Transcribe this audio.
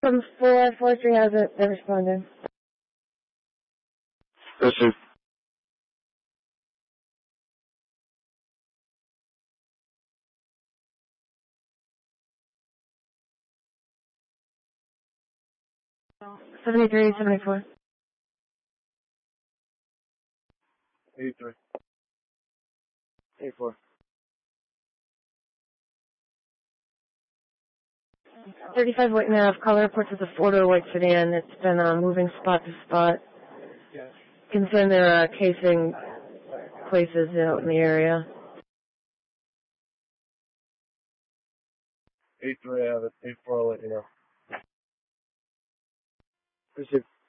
From 443 has it, they're responding. Yes, sir. Oh. 73, 74. 83. 84. 35 white nav, caller reports as a four-door white sedan. It's been moving spot to spot. Yes. Concern there are casing places out in the area. 83, I have it. 84, I'll let you know. Receive.